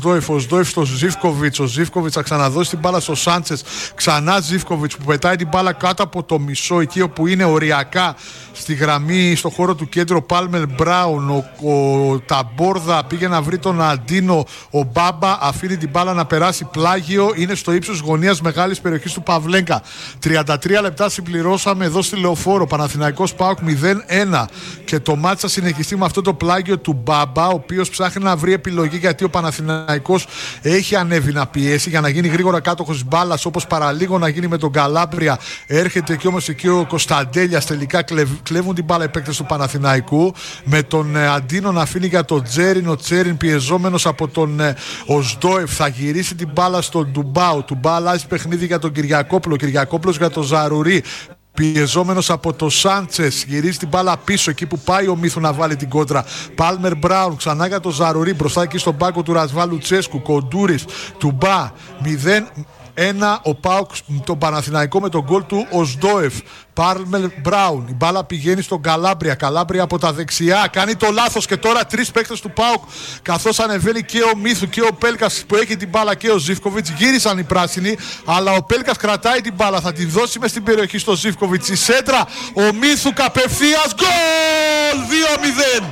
Οσδόεφ στο Ζίβκοβιτς. Ο Ζίβκοβιτς θα ξαναδώσει την μπάλα στο Σάντσες. Ξανά Ζίβκοβιτς που πετάει την μπάλα κάτω από το μισό, εκεί όπου είναι οριακά στη γραμμή, στο χώρο του κέντρου. Πάλμερ Μπράουν. Ο Ταμπόρδα πήγε να βρει τον Αντίνο. Ο Μπάμπα αφήνει την μπάλα να περάσει πλάγιο. Είναι στο ύψος γωνίας μεγάλης περιοχής του Παυλέγκα. 33 λεπτά συμπληρώσαμε εδώ στη Λεωφόρο. Παναθηναϊκός ΠΑΟΚ 0-1. Και το μάτς θα συνεχιστεί με αυτό το πλάγιο του Μπάμπα, ο οποίος ψάχνει να βρει επιλογή, γιατί ο Παναθηναϊκός έχει ανέβει να πιέσει για να γίνει γρήγορα κάτοχος μπάλας, όπως παραλίγο να γίνει με τον Καλάμπρια. Έρχεται και όμως εκεί ο Κωνσταντέλιας. Τελικά κλέβουν την μπάλα οι παίκτες του Παναθηναϊκού, με τον Αντίνο να αφήνει για τον Τζέριν. Ο Τζέριν πιεζόμενος από τον Οσδόεφ θα γυρίσει την μπάλα στον Ντουμπά. Ο Ντουμπά αλλάζει παιχνίδι για τον Κυριακόπουλο. Ο Κυριακόπουλος για τον Ζαρουρί. Πιεζόμενος από το Σάντσες, γυρίζει την μπάλα πίσω εκεί που πάει ο Μίθου να βάλει την κόντρα. Πάλμερ Μπράουν ξανά για το Ζαρουρί, μπροστά εκεί στον πάγκο του Ρασβάλου Τσέσκου. Κοντούρης, Τουμπά, 0-1 ο ΠΑΟΚ τον Παναθηναϊκό με τον γκολ του Οσδόεφ. Πάλμερ Μπράουν, η μπάλα πηγαίνει στον Καλάμπρια. Καλάμπρια από τα δεξιά, κάνει το λάθος και τώρα τρεις παίκτες του ΠΑΟΚ, καθώς ανεβαίνει και ο Μίθου και ο Πέλκας που έχει την μπάλα και ο Ζίβκοβιτς. Γύρισαν οι πράσινοι, αλλά ο Πέλκας κρατάει την μπάλα, θα τη δώσει μες στην περιοχή στο Ζίβκοβιτς. Η σέντρα, ο Μίθου καπευθείας, γκολ! 2-0.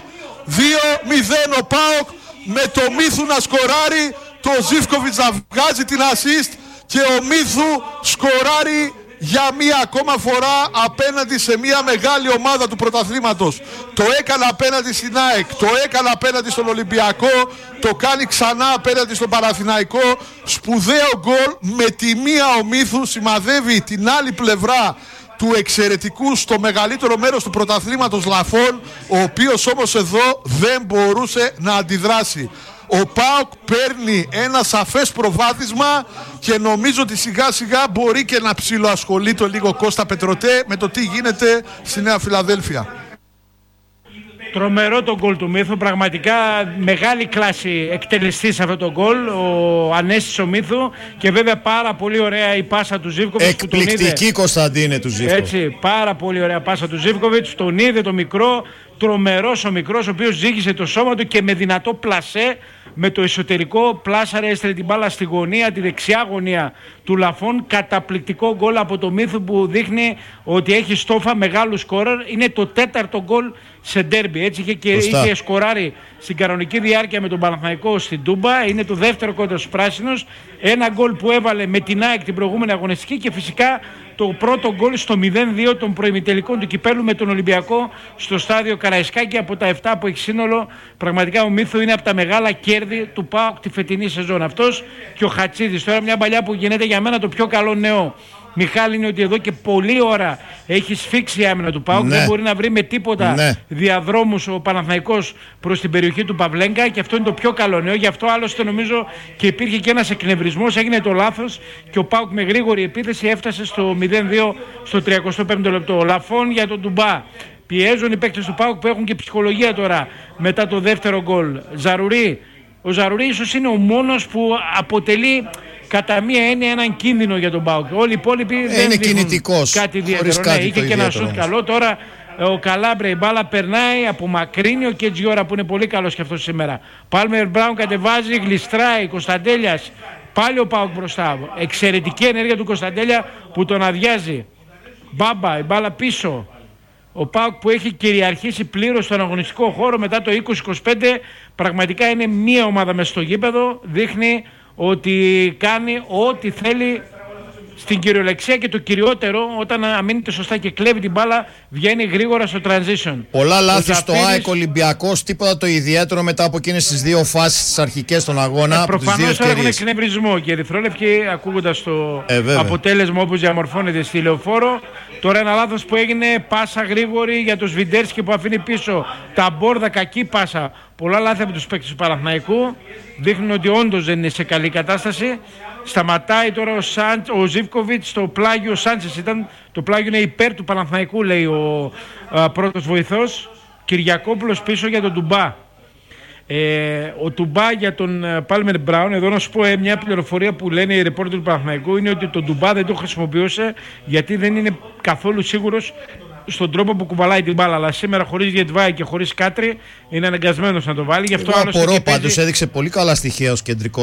2-0 ο ΠΑΟΚ με το Μίθου να σκοράρει, το Ζίβκοβιτς να βγάζει την ασίστ και ο Μίθου σκοράρει για μία ακόμα φορά απέναντι σε μία μεγάλη ομάδα του πρωταθλήματος. Το έκανε απέναντι στην ΑΕΚ, το έκανε απέναντι στον Ολυμπιακό, το κάνει ξανά απέναντι στον Παναθηναϊκό. Σπουδαίο γκολ, με τη μία ο Μίθου σημαδεύει την άλλη πλευρά του εξαιρετικού στο μεγαλύτερο μέρος του πρωταθλήματος Λαφών, ο οποίος όμως εδώ δεν μπορούσε να αντιδράσει. Ο ΠΑΟΚ παίρνει ένα σαφές προβάδισμα και νομίζω ότι σιγά σιγά μπορεί και να ψιλοασχολεί το λίγο Κώστα Πετρωτέ με το τι γίνεται στη Νέα Φιλαδέλφια. Τρομερό το γκολ του Μίθου, πραγματικά μεγάλη κλάση εκτελεστή σε αυτό το γκολ, ο Ανέστης ο Μίθου, και βέβαια πάρα πολύ ωραία η πάσα του Ζίβκοβιτς. Εκπληκτική, Κωνσταντίνε, του Ζίβκοβιτς. Έτσι, πάρα πολύ ωραία πάσα του Ζίβκοβιτς, τον είδε το μικρό, τρομερός ο μικρός, ο οποίος ζύγισε το σώμα του και με δυνατό πλασέ, με το εσωτερικό πλάσαρε, έστρεψε την μπάλα στη γωνία, τη δεξιά γωνία του Λαφών. Καταπληκτικό γκολ από το Μίθου που δείχνει ότι έχει στόφα, μεγάλου σκόρερ. Είναι το τέταρτο γκολ σε ντέρμπι. Έτσι είχε σκοράρει στην κανονική διάρκεια με τον Παναθηναϊκό στην Τούμπα. Είναι το δεύτερο κόντρα στους πράσινους. Ένα γκολ που έβαλε με την ΑΕΚ την προηγούμενη αγωνιστική και φυσικά το πρώτο γκολ στο 0-2 των προημιτελικών του κυπέλου με τον Ολυμπιακό στο στάδιο Καραϊσκάκη. Από τα 7 που έχει σύνολο, πραγματικά ο Μίθου είναι από τα μεγάλα κέρδη του ΠΑΟΚ τη φετινή σεζόν. Αυτός και ο Χατσίδης. Τώρα μια παλιά που γίνεται για μένα το πιο καλό νέο, Μιχάλη, είναι ότι εδώ και πολλή ώρα έχει σφίξει η άμυνα του ΠΑΟΚ. Ναι. Δεν μπορεί να βρει με τίποτα διαδρόμους ο Παναθηναϊκός προς την περιοχή του Παυλέγκα, και αυτό είναι το πιο καλό νέο. Γι' αυτό άλλωστε νομίζω και υπήρχε και ένας εκνευρισμός, έγινε το λάθος και ο ΠΑΟΚ με γρήγορη επίθεση έφτασε στο 0-2 στο 35ο λεπτό. Ο Λαφών για τον Ντουμπά. Πιέζουν οι παίκτες του ΠΑΟΚ που έχουν και ψυχολογία τώρα μετά το δεύτερο γκολ. Ζαρουρί. Ο Ζαρουρί ίσως είναι ο μόνος που αποτελεί κατά μία έννοια έναν κίνδυνο για τον ΠΑΟΚ. Όλοι οι υπόλοιποι δεν είναι κινητικός, κάτι ιδιαίτερο. Ναι, είχε και ένα σουτ καλό. Τώρα ο Καλάμπρια, η μπάλα περνάει, απομακρύνει ο Κετζιόρα που είναι πολύ καλός και αυτός σήμερα. Πάλμερ Μπράουν κατεβάζει, γλιστράει, Κωνσταντέλιας. Πάλι ο ΠΑΟΚ μπροστά. Εξαιρετική ενέργεια του Κωνσταντέλια που τον αδειάζει. Μπάμπα, η μπάλα πίσω. Ο ΠΑΟΚ που έχει κυριαρχήσει πλήρως στον αγωνιστικό χώρο μετά το 20-25, πραγματικά είναι μία ομάδα μες στο γήπεδο, δείχνει ότι κάνει ό,τι θέλει στην κυριολεξία, και το κυριότερο, όταν αμήνεται σωστά και κλέβει την μπάλα, βγαίνει γρήγορα στο transition. Πολλά λάθη στο ΑΕΚ Ολυμπιακός, τίποτα το ιδιαίτερο μετά από εκείνες τις δύο φάσεις τις αρχικές των αγώνα. Προφανώς έχουν εκνευρισμό και οι ερυθρόλευκοι, ακούγοντας το αποτέλεσμα όπως διαμορφώνεται στη Λεωφόρο. Τώρα ένα λάθος που έγινε, πάσα γρήγορη για τον Σβιντέρσκι που αφήνει πίσω τα μπόρδα, κακή πάσα. Πολλά λάθη από τους παίκτες του Παναθηναϊκού, δείχνουν ότι όντως δεν είναι σε καλή κατάσταση. Σταματάει τώρα ο Ζίβκοβιτς στο πλάγιο. Ο Σάντσες ήταν, το πλάγιο είναι υπέρ του Παναθηναϊκού, λέει ο πρώτος βοηθός. Κυριακόπουλος πίσω για τον Τουμπά. Ο Τουμπά για τον Πάλμερ Μπράουν. Εδώ να σου πω μια πληροφορία που λένε οι ρεπόρτερ του Παναθηναϊκού, είναι ότι τον Τουμπά δεν το χρησιμοποιούσε γιατί δεν είναι καθόλου σίγουρος στον τρόπο που κουβαλάει την μπάλα. Αλλά σήμερα χωρίς Γετβάη και χωρίς Κάτρι είναι αναγκασμένος να το βάλει. Γι' αυτό απορώ, πάντως έδειξε πολύ καλά στοιχεία ως κεντρικό